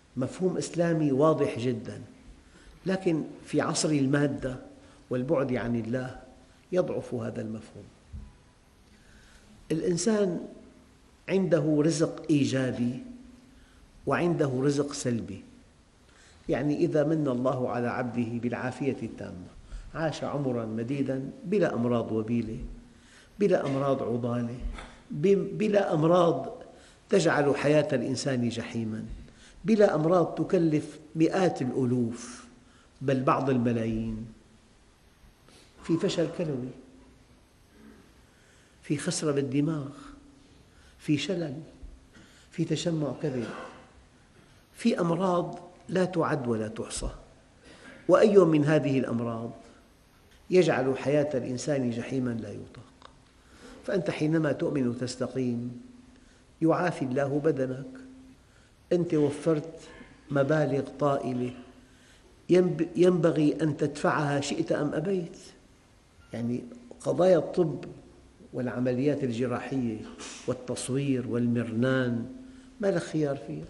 مفهوم إسلامي واضح جدا، لكن في عصر المادة والبعد عن الله يضعف هذا المفهوم. الإنسان عنده رزق إيجابي وعنده رزق سلبي. يعني إذا من الله على عبده بالعافية التامة عاش عمراً مديداً بلا أمراض وبيلة، بلا أمراض عضالة، بلا أمراض تجعل حياة الإنسان جحيماً، بلا أمراض تكلف مئات الألوف بل بعض الملايين. في فشل كلوي، في خسرة بالدماغ، في شلل، في تشمع كبد، في أمراض لا تعد ولا تحصى. وأي من هذه الأمراض يجعل حياة الإنسان جحيماً لا يطاق. فأنت حينما تؤمن وتستقيم يعافي الله بدنك. أنت وفرت مبالغ طائلة ينبغي أن تدفعها شئت أم أبيت. يعني قضايا الطب والعمليات الجراحية والتصوير والمرنان ما لك خيار فيها.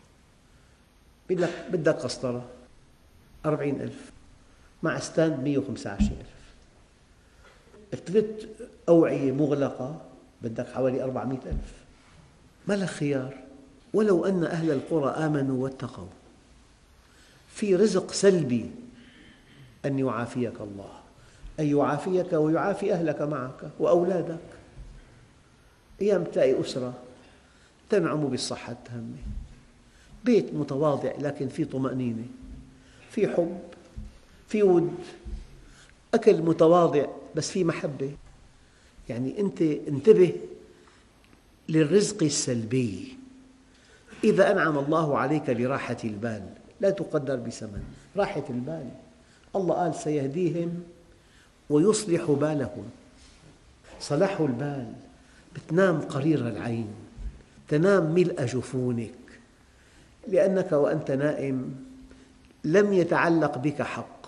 بدك قسطرة 40,000 مع ستاند 115,000، ثلاث أوعية مغلقة بدك حوالي 400,000. ما لك خيار. ولو أن أهل القرى آمنوا واتقوا. في رزق سلبي أن يعافيك الله، أن يعافيك ويعافي أهلك معك وأولادك. أيام تلاقي أسرة تنعم بالصحة التامة، بيت متواضع لكن في طمأنينة، في حب، في ود، أكل متواضع بس في محبة. يعني أنت انتبه للرزق السلبي. إذا أنعم الله عليك براحة البال لا تقدر بثمن. راحة البال الله قال سيهديهم ويصلح بالهم. صلاح البال بتنام قرير العين، تنام ملء جفونك، لأنك وأنت نائم لم يتعلق بك حق.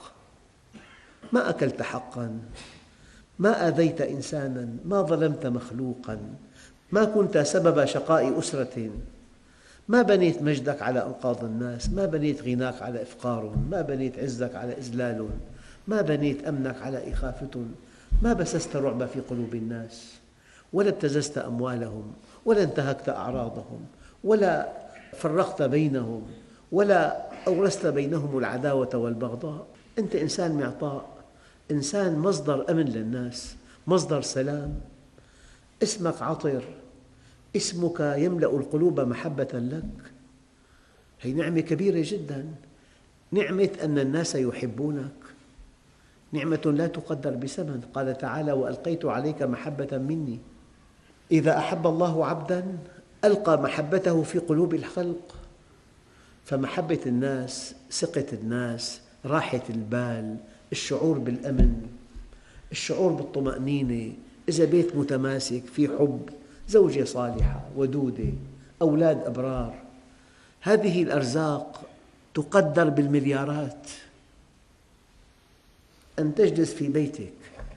ما أكلت حقاً، ما آذيت إنساناً، ما ظلمت مخلوقاً، ما كنت سبب شقاء أسرة، ما بنيت مجدك على أنقاض الناس، ما بنيت غناك على إفقار، ما بنيت عزك على إذلال، ما بنيت أمنك على إخافة، ما بثثت رعب في قلوب الناس، ولا ابتززت أموالهم، ولا انتهكت أعراضهم، ولا فرقت بينهم، ولا أورثت بينهم العداوة والبغضاء. أنت إنسان معطاء، إنسان مصدر أمن للناس، مصدر سلام. اسمك عطر، اسمك يملأ القلوب محبة لك. هذه نعمة كبيرة جدا، نعمة أن الناس يحبونك، نعمة لا تقدر بثمن. قال تعالى وألقيت عليك محبة مني. إذا أحب الله عبدا ألقى محبته في قلوب الخلق. فمحبة الناس، ثقة الناس، راحة البال، الشعور بالأمن، الشعور بالطمأنينة، إذا بيت متماسك في حب، زوجة صالحة ودودة، أولاد أبرار، هذه الأرزاق تقدر بالمليارات. أن تجلس في بيتك،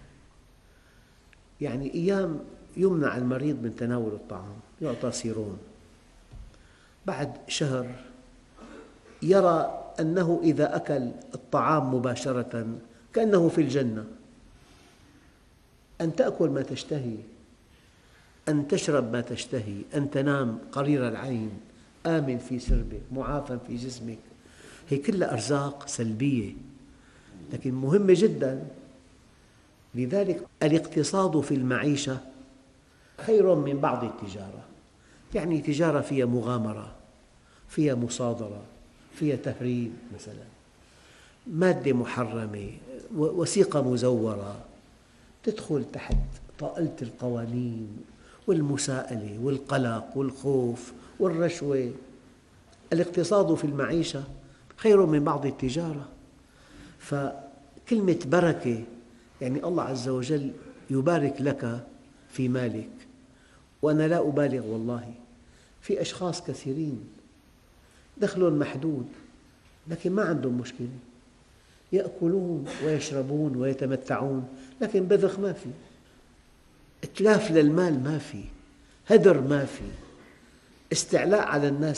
يعني أيام يمنع المريض من تناول الطعام، يعطى سيروم، بعد شهر يرى أنه إذا أكل الطعام مباشرة كأنه في الجنة. أن تأكل ما تشتهي، أن تشرب ما تشتهي، أن تنام قرير العين، آمن في سربك، معافى في جسمك، هي كلها أرزاق سلبية لكن مهمة جدا. لذلك الاقتصاد في المعيشة خير من بعض التجارة. يعني تجارة فيها مغامرة، فيها مصادرة، فيها تهريب مثلا، مادة محرمة، وثيقة مزورة، تدخل تحت طاولة القوانين والمساءلة والقلق والخوف والرشوة. الاقتصاد في المعيشة خير من بعض التجارة. فكلمة بركة يعني الله عز وجل يبارك لك في مالك. وأنا لا أبالغ والله، في أشخاص كثيرين دخلهم محدود لكن ما عندهم مشكلة، يأكلون ويشربون ويتمتعون لكن بذخ ما في، إتلاف للمال ما في، هدر ما في، استعلاء على الناس